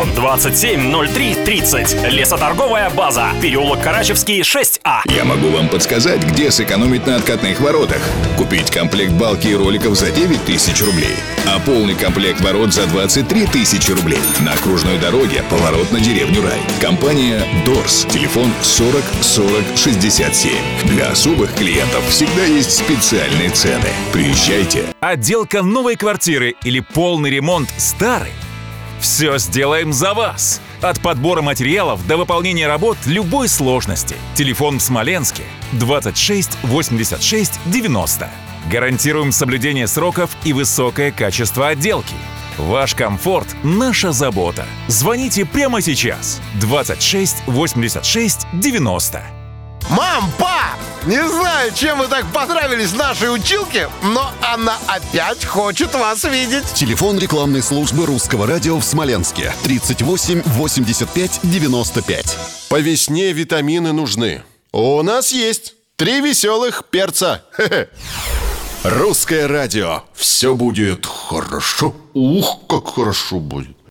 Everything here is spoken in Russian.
Телефон 270330. Лесоторговая база. Переулок Карачевский, 6А. Я могу вам подсказать, где сэкономить на откатных воротах. Купить комплект балки и роликов за 9 тысяч рублей, а полный комплект ворот за 23 тысячи рублей. На окружной дороге поворот на деревню Рай. Компания Дорс. Телефон 40 40 67. Для особых клиентов всегда есть специальные цены. Приезжайте. Отделка новой квартиры или полный ремонт старой? Все сделаем за вас. От подбора материалов до выполнения работ любой сложности. Телефон в Смоленске 26 86 90. Гарантируем соблюдение сроков и высокое качество отделки. Ваш комфорт – наша забота. Звоните прямо сейчас. 26 86 90. Мам, пап! Не знаю, чем вы так понравились нашей училке, но она опять хочет вас видеть. Телефон рекламной службы Русского радио в Смоленске 38 85 95. По весне витамины нужны. У нас есть 3 веселых перца. Русское радио. Все будет хорошо. Ух, как хорошо будет.